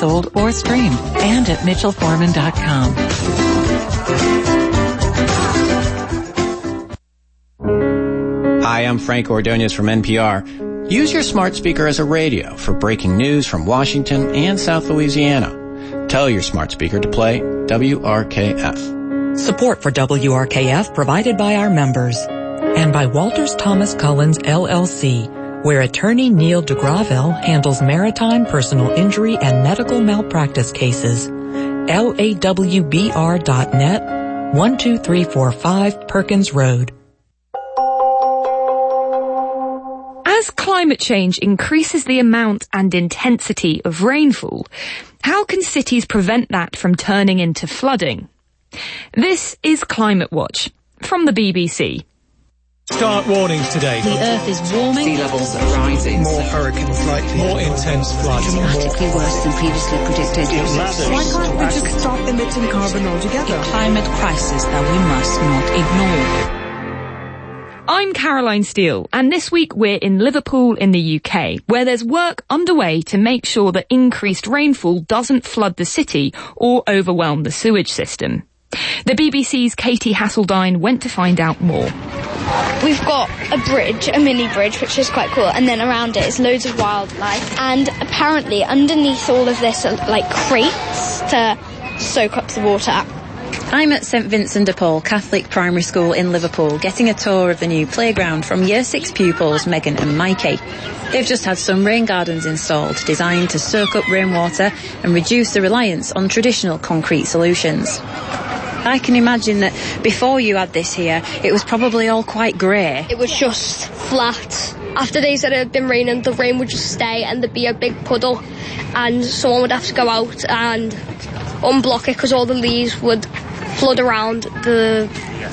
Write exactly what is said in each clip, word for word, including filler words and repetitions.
sold or streamed, and at mitchell foreman dot com. Hi, I'm Frank Ordonez from N P R. Use your smart speaker as a radio for breaking news from Washington and South Louisiana. Tell your smart speaker to play W R K F. Support for W R K F provided by our members and by Walters Thomas Collins, L L C, where attorney Neil deGravel handles maritime personal injury and medical malpractice cases. L A W B R dot net, one two three four five Perkins Road. As climate change increases the amount and intensity of rainfall, how can cities prevent that from turning into flooding? This is Climate Watch from the B B C. Start warnings today. The Earth is warming. Sea levels are rising. More hurricanes likely. More intense floods. Dramatically worse than previously predicted. Why can't we just stop emitting carbon altogether? A climate crisis that we must not ignore. I'm Caroline Steele, and this week we're in Liverpool in the U K, where there's work underway to make sure that increased rainfall doesn't flood the city or overwhelm the sewage system. The B B C's Katie Hasseldine went to find out more. We've got a bridge, a mini bridge, which is quite cool, and then around it is loads of wildlife. And apparently underneath all of this are like crates to soak up the water. I'm at St Vincent de Paul Catholic Primary School in Liverpool, getting a tour of the new playground from Year six pupils Megan and Mikey. They've just had some rain gardens installed, designed to soak up rainwater and reduce the reliance on traditional concrete solutions. I can imagine that before you had this here, it was probably all quite grey. It was just flat. After days that it had been raining, the rain would just stay and there'd be a big puddle, and someone would have to go out and unblock it because all the leaves would flood around the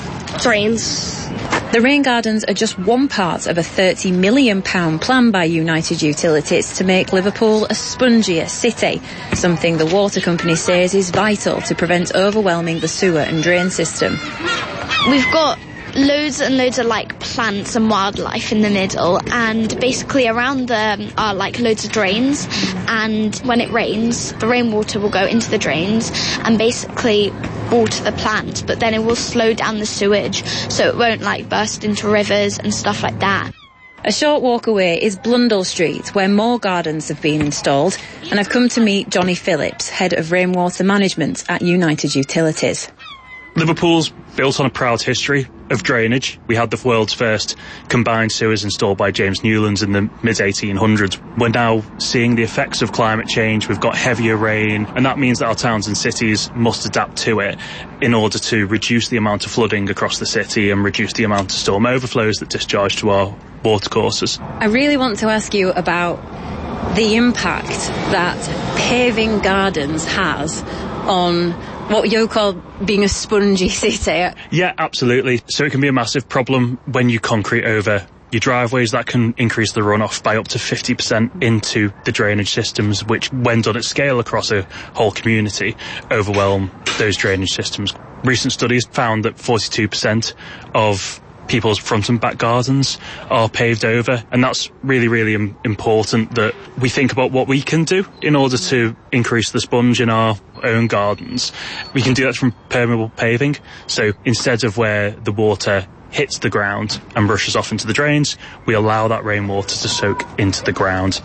drains. The rain gardens are just one part of a thirty million pounds plan by United Utilities to make Liverpool a spongier city, something the water company says is vital to prevent overwhelming the sewer and drain system. We've got loads and loads of like plants and wildlife in the middle, and basically around them are like loads of drains, and when it rains the rainwater will go into the drains and basically water the plant, but then it will slow down the sewage so it won't like burst into rivers and stuff like that. A short walk away is Blundell Street, where more gardens have been installed, and I've come to meet Johnny Phillips, Head of Rainwater Management at United Utilities. Liverpool's built on a proud history of drainage. We had the world's first combined sewers installed by James Newlands in the mid eighteen hundreds. We're now seeing the effects of climate change. We've got heavier rain, and that means that our towns and cities must adapt to it in order to reduce the amount of flooding across the city and reduce the amount of storm overflows that discharge to our watercourses. I really want to ask you about the impact that paving gardens has on what you call being a spongy city. Yeah, absolutely. So it can be a massive problem when you concrete over your driveways. That can increase the runoff by up to fifty percent into the drainage systems, which, when done at scale across a whole community, overwhelm those drainage systems. Recent studies found that forty-two percent of people's front and back gardens are paved over, and that's really, really im- important that we think about what we can do in order to increase the sponge in our own gardens. We can do that from permeable paving, so instead of where the water hits the ground and rushes off into the drains, we allow that rainwater to soak into the ground.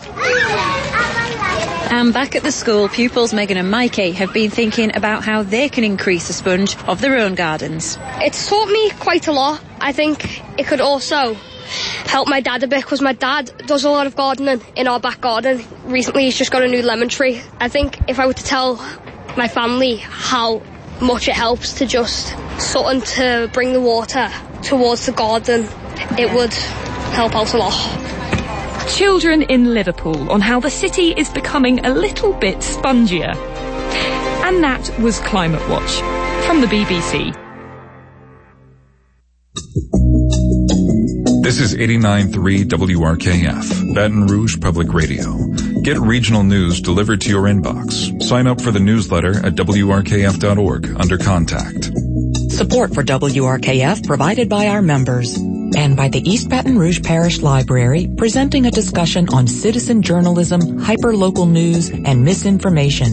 And back at the school, pupils Megan and Mikey have been thinking about how they can increase the sponge of their own gardens. It's taught me quite a lot. I think it could also help my dad a bit, because my dad does a lot of gardening in our back garden. Recently he's just got a new lemon tree. I think if I were to tell my family how much it helps to just something to bring the water towards the garden, it would help out a lot. Children in Liverpool on how the city is becoming a little bit spongier. And that was Climate Watch from the B B C. This is eighty-nine point three W R K F, Baton Rouge Public Radio. Get regional news delivered to your inbox. Sign up for the newsletter at W R K F dot org under Contact. Support for W R K F provided by our members and by the East Baton Rouge Parish Library, presenting a discussion on citizen journalism, hyperlocal news, and misinformation.